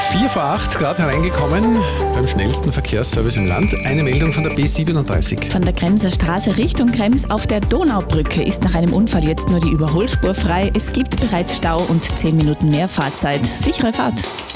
8:04 gerade hereingekommen beim schnellsten Verkehrsservice im Land. Eine Meldung von der B37. Von der Kremser Straße Richtung Krems auf der Donaubrücke ist nach einem Unfall jetzt nur die Überholspur frei. Es gibt bereits Stau und 10 Minuten mehr Fahrzeit. Sichere Fahrt.